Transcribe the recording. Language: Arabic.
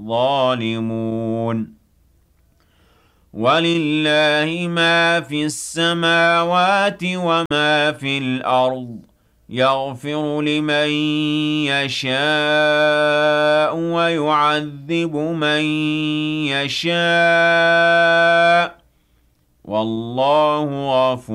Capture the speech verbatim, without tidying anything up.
الظالمون ولله ما في السماوات وما في الأرض يغفر لمن يشاء ويعذب من يشاء والله غفور